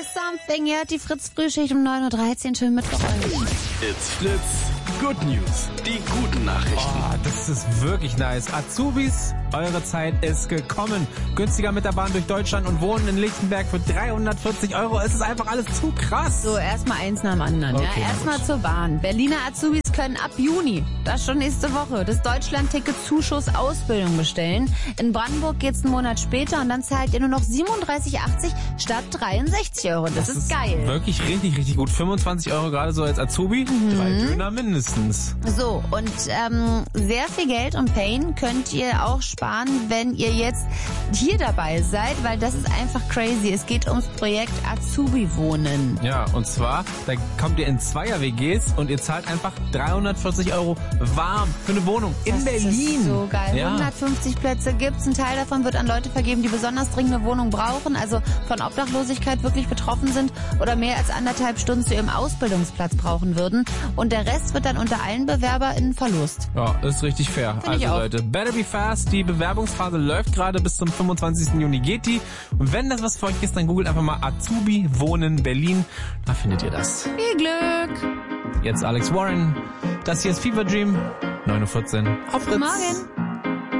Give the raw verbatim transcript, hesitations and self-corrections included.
Something. Ihr hört die Fritz-Frühschicht um neun Uhr dreizehn. Schön mit euch. It's Fritz. Good News. Die guten Nachrichten. Oh, das ist wirklich nice. Azubis, eure Zeit ist gekommen. Günstiger mit der Bahn durch Deutschland und wohnen in Lichtenberg für dreihundertvierzig Euro. Es ist einfach alles zu krass. So, erstmal eins nach dem anderen. Okay, ja. Erstmal zur Bahn. Berliner Azubis können ab Juni, das ist schon nächste Woche, das Deutschland-Ticket Zuschuss Ausbildung bestellen. In Brandenburg geht's einen Monat später und dann zahlt ihr nur noch siebenunddreißig achtzig statt dreiundsechzig Euro. Das, das ist geil. Wirklich richtig, richtig gut. fünfundzwanzig Euro gerade so als Azubi. Mhm. Drei Döner mindestens. So, und ähm, sehr viel Geld und Pain könnt ihr auch sparen, wenn ihr jetzt hier dabei seid, weil das ist einfach crazy. Es geht ums Projekt Azubi Wohnen. Ja, und zwar, da kommt ihr in Zweier-W Gs und ihr zahlt einfach dreihundertvierzig Euro warm für eine Wohnung in das Berlin. Ist so geil. Ja. hundertfünfzig Plätze gibt's. Ein Teil davon wird an Leute vergeben, die besonders dringend eine Wohnung brauchen, also von Obdachlosigkeit wirklich betroffen sind oder mehr als anderthalb Stunden zu ihrem Ausbildungsplatz brauchen würden. Und der Rest wird dann unter allen BewerberInnen verlost. Ja, ist richtig fair. Find also ich auch. Leute, better be fast. Die Bewerbungsphase läuft gerade bis zum fünfundzwanzigsten Juni geht die. Und wenn das was für euch ist, dann googelt einfach mal Azubi Wohnen Berlin. Da findet ihr das. Viel Glück! Jetzt Alex Warren. Das hier ist Fever Dream. neun Uhr vierzehn auf Fritz. Morgen.